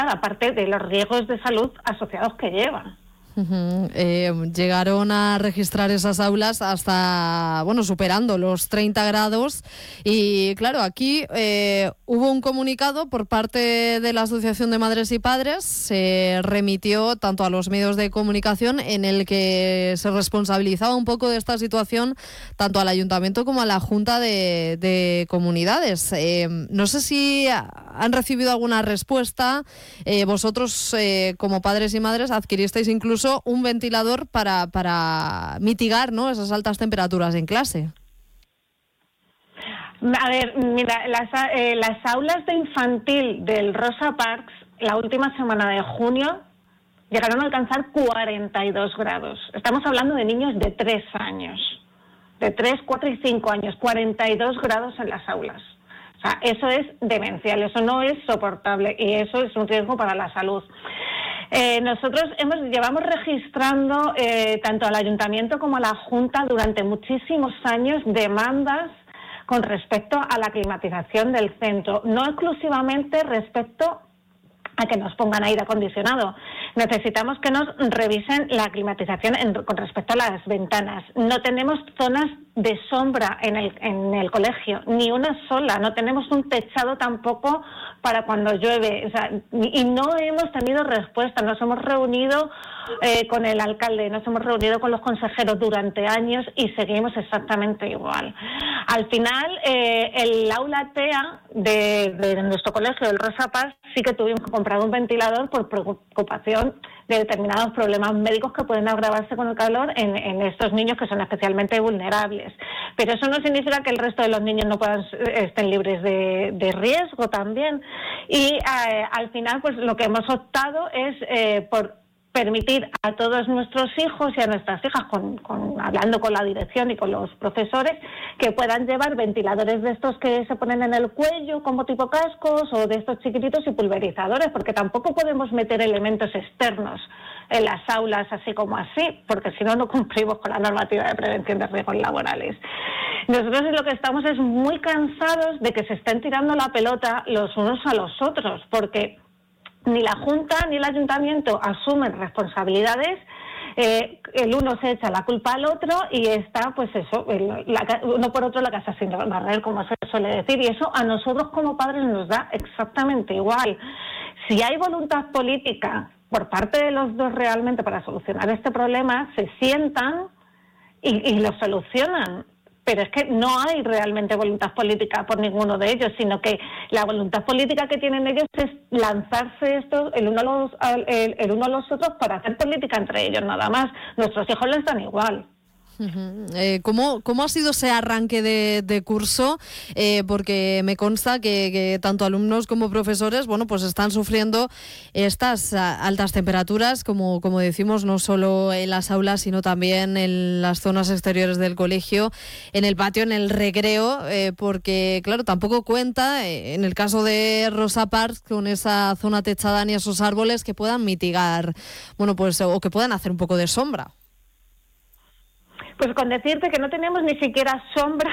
nada, aparte de los riesgos de salud asociados que llevan. Llegaron a registrar esas aulas hasta, superando los 30 grados y claro, aquí hubo un comunicado por parte de la Asociación de Madres y Padres, se remitió tanto a los medios de comunicación en el que se responsabilizaba un poco de esta situación tanto al Ayuntamiento como a la Junta de Comunidades. No sé si han recibido alguna respuesta, vosotros como padres y madres adquiristeis incluso un ventilador para mitigar, ¿no?, esas altas temperaturas en clase. A ver, mira, las aulas de infantil del Rosa Parks la última semana de junio llegaron a alcanzar 42 grados. Estamos hablando de niños de 3 años, de 3, 4 y 5 años, 42 grados en las aulas. O sea, eso es demencial, eso no es soportable y eso es un riesgo para la salud. Nosotros llevamos registrando tanto al Ayuntamiento como a la Junta durante muchísimos años demandas con respecto a la climatización del centro, no exclusivamente respecto a que nos pongan aire acondicionado. Necesitamos que nos revisen la climatización con respecto a las ventanas. No tenemos zonas de sombra en el colegio, ni una sola. No tenemos un techado tampoco para cuando llueve. O sea, y no hemos tenido respuesta. Nos hemos reunido con el alcalde, nos hemos reunido con los consejeros durante años y seguimos exactamente igual. Al final, el aula TEA de nuestro colegio, el Rosa Paz, sí que tuvimos que comprar un ventilador por preocupación de determinados problemas médicos que pueden agravarse con el calor en estos niños que son especialmente vulnerables. Pero eso no significa que el resto de los niños no estén libres de riesgo también. Y al final, pues lo que hemos optado es por permitir a todos nuestros hijos y a nuestras hijas, hablando con la dirección y con los profesores, que puedan llevar ventiladores de estos que se ponen en el cuello como tipo cascos o de estos chiquititos y pulverizadores, porque tampoco podemos meter elementos externos en las aulas así como así, porque si no, no cumplimos con la normativa de prevención de riesgos laborales. Nosotros lo que estamos es muy cansados de que se estén tirando la pelota los unos a los otros, porque ni la Junta ni el Ayuntamiento asumen responsabilidades, el uno se echa la culpa al otro y está, pues eso, uno por otro la casa sin barrer, como se suele decir, y eso a nosotros como padres nos da exactamente igual. Si hay voluntad política por parte de los dos realmente para solucionar este problema, se sientan y lo solucionan. Pero es que no hay realmente voluntad política por ninguno de ellos, sino que la voluntad política que tienen ellos es lanzarse esto el uno a los otros para hacer política entre ellos, nada más. Nuestros hijos les dan igual. ¿Cómo ha sido ese arranque de curso? Porque me consta que tanto alumnos como profesores, pues están sufriendo estas altas temperaturas, como decimos, no solo en las aulas, sino también en las zonas exteriores del colegio, en el patio, en el recreo, porque, claro, tampoco cuenta, en el caso de Rosa Parks, con esa zona techada ni esos árboles que puedan mitigar, o que puedan hacer un poco de sombra. Pues con decirte que no tenemos ni siquiera sombra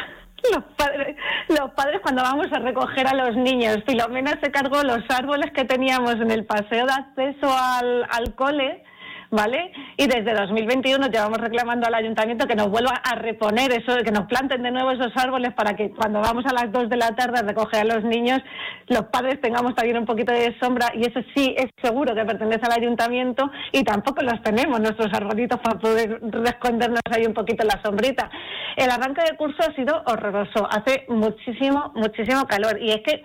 los padres cuando vamos a recoger a los niños. Filomena se cargó los árboles que teníamos en el paseo de acceso al cole, ¿vale? Y desde 2021 llevamos reclamando al Ayuntamiento que nos vuelva a reponer eso, que nos planten de nuevo esos árboles para que cuando vamos a las 2 de la tarde a recoger a los niños, los padres tengamos también un poquito de sombra, y eso sí es seguro que pertenece al Ayuntamiento y tampoco los tenemos, nuestros arbolitos, para poder escondernos ahí un poquito en la sombrita. El arranque de curso ha sido horroroso, hace muchísimo calor, y es que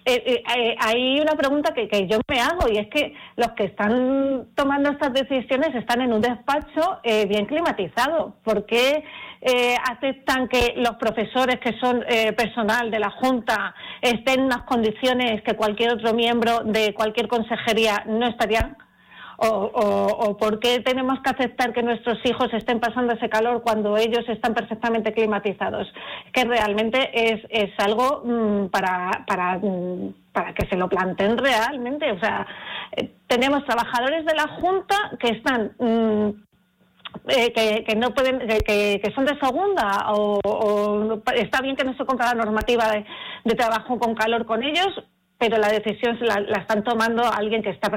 hay una pregunta que yo me hago, y es que los que están tomando estas decisiones están en un despacho bien climatizado. ¿Por qué aceptan que los profesores, que son personal de la Junta, estén en unas condiciones que cualquier otro miembro de cualquier consejería no estarían? ¿O por qué tenemos que aceptar que nuestros hijos estén pasando ese calor cuando ellos están perfectamente climatizados? Que realmente es algo para que se lo planteen realmente. O sea, tenemos trabajadores de la Junta que están que no pueden, que son de segunda, o está bien que no se cumpla la normativa de trabajo con calor con ellos, pero la decisión la están tomando alguien que está